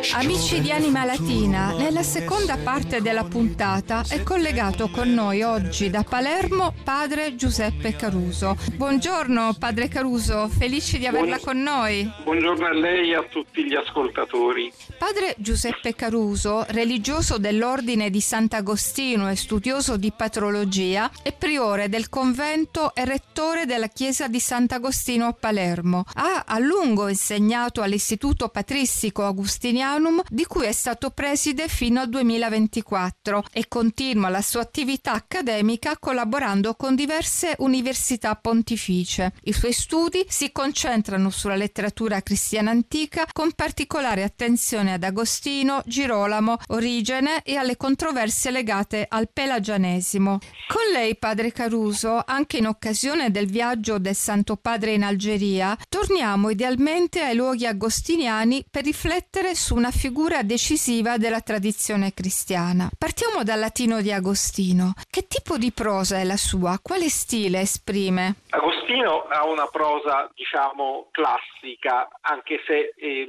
Amici di Anima Latina, nella seconda parte della puntata è collegato con noi oggi da Palermo padre Giuseppe Caruso. Buongiorno padre Caruso, felici di averla con noi. Buongiorno a lei e a tutti gli ascoltatori. Padre Giuseppe Caruso, religioso dell'Ordine di Sant'Agostino e studioso di patrologia, è priore del convento e rettore della chiesa di Sant'Agostino a Palermo. Ha a lungo insegnato all'Istituto Patristico Agustinianum, di cui è stato preside fino al 2024, e continua la sua attività accademica collaborando con diverse università pontificie. I suoi studi si concentrano sulla letteratura cristiana antica, con particolare attenzione ad Agostino, Girolamo, Origene e alle controversie legate al pelagianesimo. Con lei, padre Caruso, anche in occasione del viaggio del Santo Padre in Algeria, torniamo idealmente ai luoghi agostiniani per riflettere su una figura decisiva della tradizione cristiana. Partiamo dal latino di Agostino. Che tipo di prosa è la sua? Quale stile esprime? Agostino ha una prosa, classica, anche se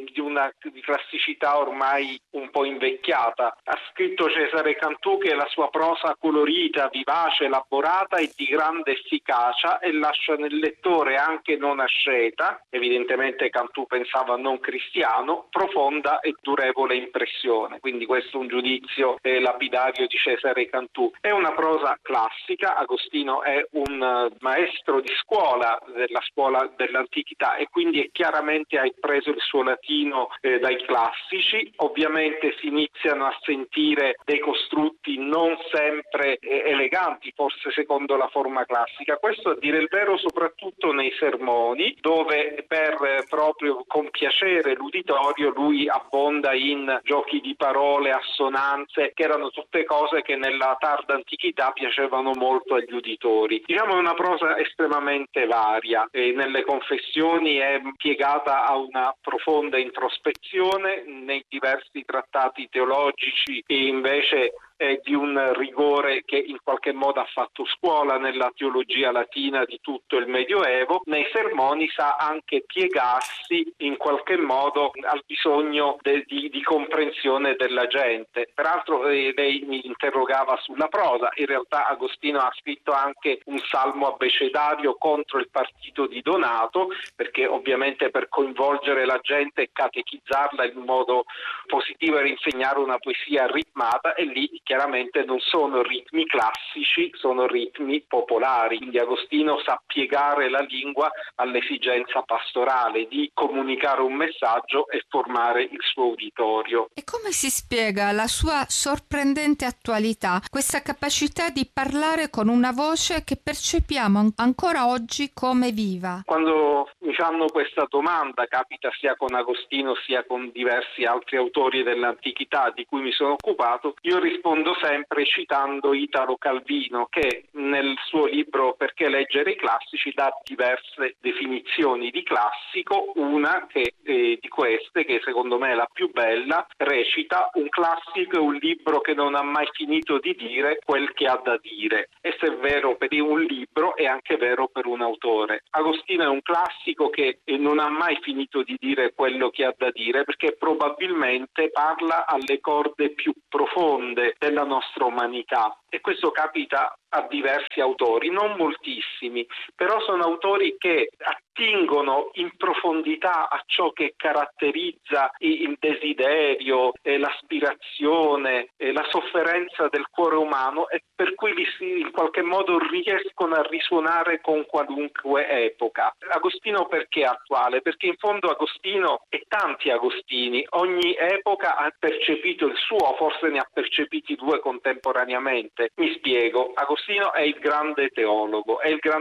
di classicità ormai un po' invecchiata. Ha scritto Cesare Cantù che la sua prosa colorita, vivace, elaborata e di grande efficacia e lascia nel lettore anche non asceta, evidentemente Cantù pensava non cristiano, profonda e durevole impressione. Quindi questo è un giudizio lapidario di Cesare Cantù. È una prosa classica, Agostino è un maestro di scuola dell'antichità e quindi chiaramente ha preso il suo latino dai classici. Ovviamente si iniziano a sentire dei costrutti non sempre eleganti, forse secondo la forma classica. Questo, a dire il vero, soprattutto nei sermoni, dove per proprio compiacere l'uditorio lui abbonda in giochi di parole, assonanze, che erano tutte cose che nella tarda antichità piacevano molto agli uditori. È una prosa estremamente varia e nelle confessioni è piegata a una profonda introspezione, nei diversi trattati teologici e invece è di un rigore che in qualche modo ha fatto scuola nella teologia latina di tutto il Medioevo. Nei sermoni sa anche piegarsi in qualche modo al bisogno di comprensione della gente. Peraltro lei mi interrogava sulla prosa, in realtà Agostino ha scritto anche un salmo abbecedario contro il partito di Donato, perché ovviamente per coinvolgere la gente e catechizzarla in modo positivo era insegnare una poesia ritmata, e lì chiaramente non sono ritmi classici, sono ritmi popolari. Quindi Agostino sa piegare la lingua all'esigenza pastorale di comunicare un messaggio e formare il suo uditorio. E come si spiega la sua sorprendente attualità, questa capacità di parlare con una voce che percepiamo ancora oggi come viva? Quando mi fanno questa domanda, capita sia con Agostino sia con diversi altri autori dell'antichità di cui mi sono occupato, io rispondo sempre citando Italo Calvino, che nel suo libro Perché leggere i classici dà diverse definizioni di classico. Una di queste, che secondo me è la più bella, recita: un classico è un libro che non ha mai finito di dire quel che ha da dire. E se è vero per un libro, è anche vero per un autore. Agostino è un classico che non ha mai finito di dire quello che ha da dire, perché probabilmente parla alle corde più profonde della nostra umanità, e questo capita a diversi autori, non moltissimi, però sono autori che attingono in profondità a ciò che caratterizza il desiderio, l'aspirazione, la sofferenza del cuore umano, e per cui in qualche modo riescono a risuonare con qualunque epoca. Agostino perché è attuale? Perché in fondo Agostino e tanti Agostini, ogni epoca ha percepito il suo, forse ne ha percepiti due contemporaneamente. Mi spiego: Agostino è il grande teologo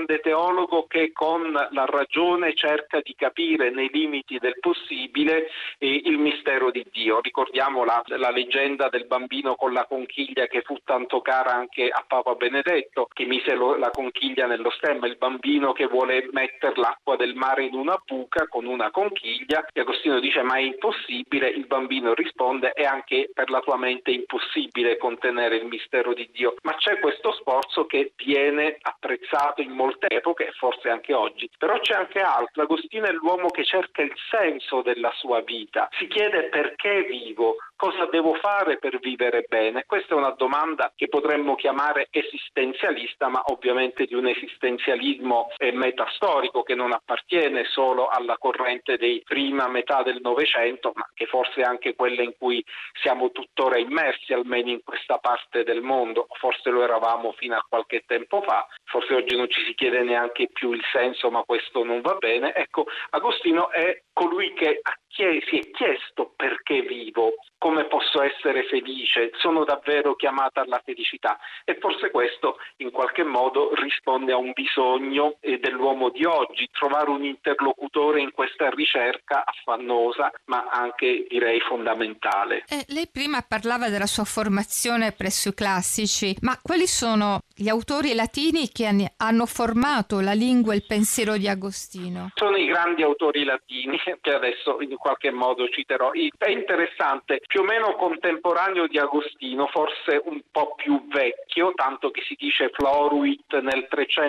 che con la ragione cerca di capire nei limiti del possibile il mistero di Dio. Ricordiamo la leggenda del bambino con la conchiglia, che fu tanto cara anche a Papa Benedetto, che mise la conchiglia nello stemma, il bambino che vuole mettere l'acqua del mare in una buca con una conchiglia, e Agostino dice: ma è impossibile. Il bambino risponde: è anche per la tua mente impossibile contenere il mistero di Dio Virgilio, ma c'è questo sforzo che viene apprezzato in molte epoche e forse anche oggi. Però c'è anche altro. Agostino è l'uomo che cerca il senso della sua vita, si chiede perché vivo, cosa devo fare per vivere bene. Questa è una domanda che potremmo chiamare esistenzialista, ma ovviamente di un esistenzialismo metastorico che non appartiene solo alla corrente dei prima metà del Novecento, ma che forse è anche quella in cui siamo tuttora immersi, almeno in questa parte del mondo. Forse lo eravamo fino a qualche tempo fa, forse oggi non ci si chiede neanche più il senso, ma questo non va bene. Ecco, Agostino è colui che si è chiesto perché vivo, come posso essere felice, sono davvero chiamata alla felicità, e forse questo in qualche modo risponde a un bisogno dell'uomo di oggi, trovare un interlocutore in questa ricerca affannosa ma anche direi fondamentale. Lei prima parlava della sua formazione presso i classici, ma quali sono gli autori latini che hanno formato la lingua e il pensiero di Agostino? Sono i grandi autori latini che adesso in qualche modo citerò. È interessante, più o meno contemporaneo di Agostino, forse un po' più vecchio, tanto che si dice Floruit nel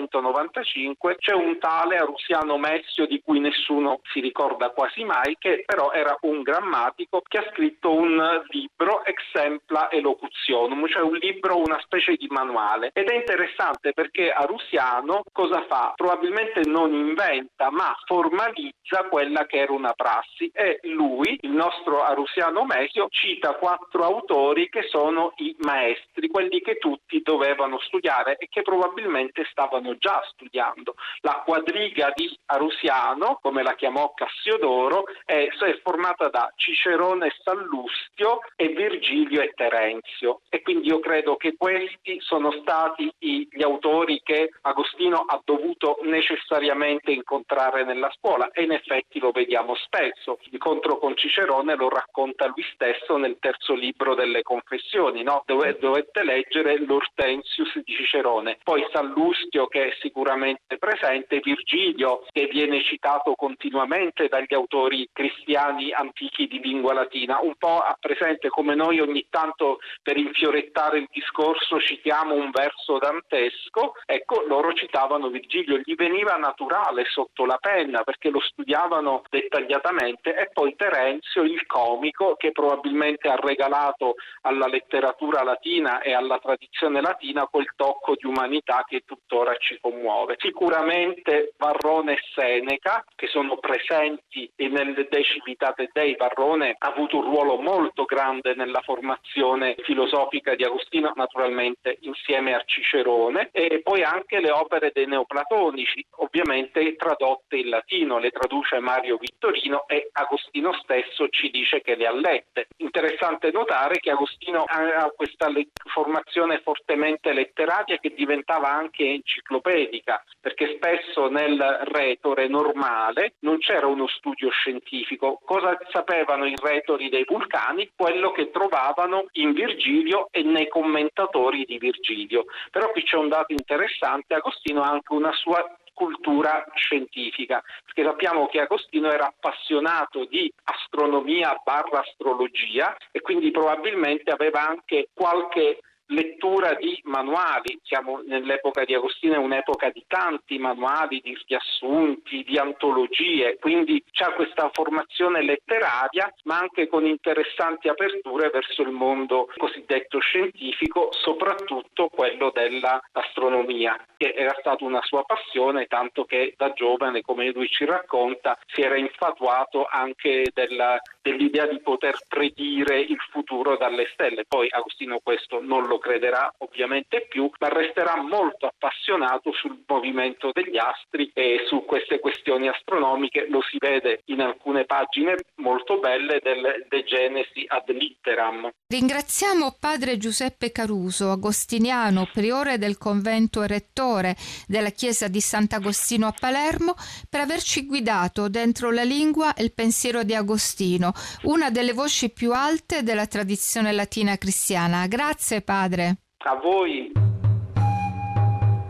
395, c'è un tale Arusiano Messio di cui nessuno si ricorda quasi mai, che però era un grammatico che ha scritto un libro Exempla Elocutionum, cioè un libro, una specie di manuale. Ed è interessante perché Arusiano cosa fa? Probabilmente non inventa, ma formalizza quella che era una prassi, e lui, il nostro Arusiano Mesio, cita 4 autori che sono i maestri, quelli che tutti dovevano studiare e che probabilmente stavano già studiando. La quadriga di Arusiano, come la chiamò Cassiodoro, è formata da Cicerone e Sallustio e Virgilio e Terenzio, e quindi io credo che questi sono stati gli autori che Agostino ha dovuto necessariamente incontrare nella scuola, e in effetti lo vediamo spesso. L'incontro con Cicerone lo racconta lui stesso nel terzo libro delle Confessioni, no? Dovette leggere l'Hortensius di Cicerone, poi Sallustio che è sicuramente presente, Virgilio che viene citato continuamente dagli autori cristiani antichi di lingua latina, un po' ha presente come noi ogni tanto per infiorettare il discorso citiamo un verso dantesco. Ecco, loro citavano Virgilio, gli veniva naturale sotto la penna perché lo studiavano dettagliatamente, e poi Terenzio, il comico, che probabilmente ha regalato alla letteratura latina e alla tradizione latina quel tocco di umanità che tuttora ci commuove. Sicuramente Varrone e Seneca, che sono presenti nel De Civitate Dei. Varrone ha avuto un ruolo molto grande nella formazione filosofica di Agostino, naturalmente insieme a Cicerone, e poi anche le opere dei neoplatonici, ovviamente tradotte in latino, le traduce Mario Vittorino e Agostino stesso ci dice che le ha lette. Interessante notare che Agostino ha questa formazione fortemente letteraria che diventava anche enciclopedica, perché spesso nel retore normale non c'era uno studio scientifico. Cosa sapevano i retori dei vulcani? Quello che trovavano in Virgilio e nei commentatori di Virgilio. Però qui c'è un dato interessante: Agostino ha anche una sua cultura scientifica, perché sappiamo che Agostino era appassionato di astronomia / astrologia, e quindi probabilmente aveva anche qualche lettura di manuali. Siamo nell'epoca di Agostino, è un'epoca di tanti manuali, di riassunti, di antologie, quindi c'è questa formazione letteraria ma anche con interessanti aperture verso il mondo cosiddetto scientifico, soprattutto quello dell'astronomia, che era stata una sua passione, tanto che da giovane, come lui ci racconta, si era infatuato anche dell'idea di poter predire il futuro dalle stelle. Poi Agostino questo non lo crederà ovviamente più, ma resterà molto appassionato sul movimento degli astri e su queste questioni astronomiche. Lo si vede in alcune pagine molto belle del De Genesi ad Litteram. Ringraziamo padre Giuseppe Caruso, agostiniano, priore del convento e rettore della chiesa di Sant'Agostino a Palermo, per averci guidato dentro la lingua e il pensiero di Agostino, una delle voci più alte della tradizione latina cristiana. Grazie padre. A voi.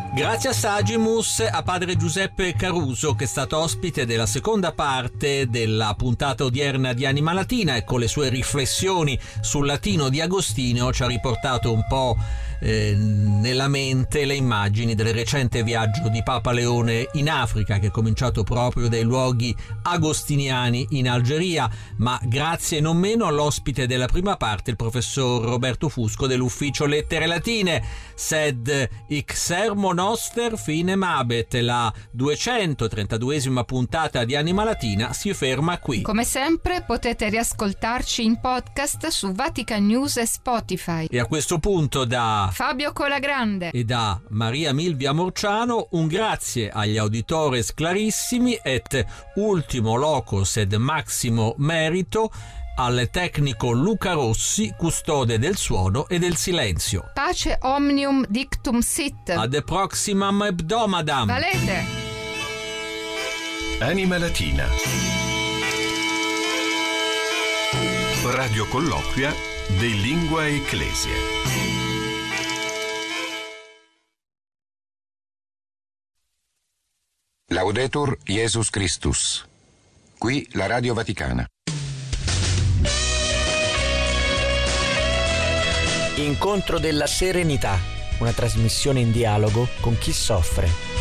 Grazie a Sagimus, a padre Giuseppe Caruso, che è stato ospite della seconda parte della puntata odierna di Anima Latina, e con le sue riflessioni sul latino di Agostino ci ha riportato un po' nella mente le immagini del recente viaggio di Papa Leone in Africa, che è cominciato proprio dai luoghi agostiniani in Algeria. Ma grazie non meno all'ospite della prima parte, il professor Roberto Fusco dell'Ufficio Lettere Latine. Sed hic sermo noster finem habet, la 232esima puntata di Anima Latina si ferma qui. Come sempre potete riascoltarci in podcast su Vatican News e Spotify. E a questo punto da Fabio Colagrande e da Maria Milvia Morciano un grazie agli auditores clarissimi et ultimo locus ed maximo merito al tecnico Luca Rossi, custode del suono e del silenzio. Pace omnium dictum sit. Ad proximam hebdomadam. Valete. Anima Latina. Radio colloquia de Lingua Ecclesia. Laudetur Jesus Christus. Qui la Radio Vaticana. Incontro della serenità, una trasmissione in dialogo con chi soffre.